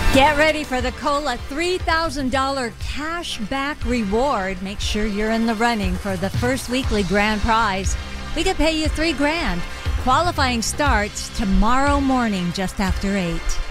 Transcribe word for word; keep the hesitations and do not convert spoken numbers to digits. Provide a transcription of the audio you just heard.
Get ready for the Cola three thousand dollars cash back reward. Make sure you're in the running for the first weekly grand prize. We could pay you three grand. Qualifying starts tomorrow morning just after eight.